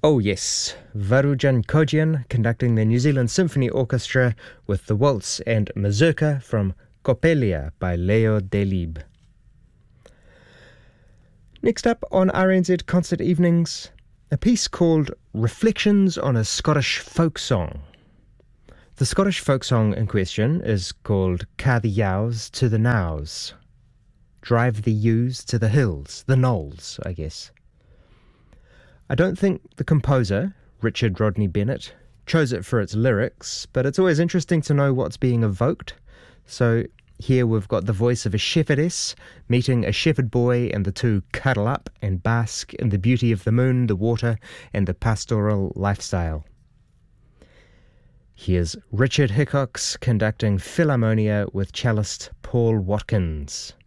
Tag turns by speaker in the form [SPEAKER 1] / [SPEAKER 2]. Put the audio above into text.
[SPEAKER 1] Oh yes, Varujan Kojian conducting the New Zealand Symphony Orchestra with the waltz and mazurka from Coppelia by Leo Delibes. Next up on RNZ Concert Evenings, a piece called Reflections on a Scottish Folk Song. The Scottish folk song in question is called Car the Yows to the Nows. Drive the ewes to the hills, the knolls, I guess. I don't think the composer, Richard Rodney Bennett, chose it for its lyrics, but it's always interesting to know what's being evoked. So here we've got the voice of a shepherdess meeting a shepherd boy, and the two cuddle up and bask in the beauty of the moon, the water, and the pastoral lifestyle. Here's Richard Hickox conducting Philharmonia with cellist Paul Watkins.